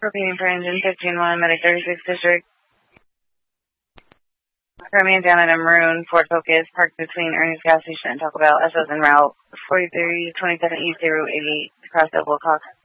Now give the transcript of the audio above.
Propane for engine 15-1, Medic 36 District. Permian down in a maroon Ford Focus parked between Ernie's gas station and Taco Bell. SO's en route 4327 East Route 88 across Double Cox.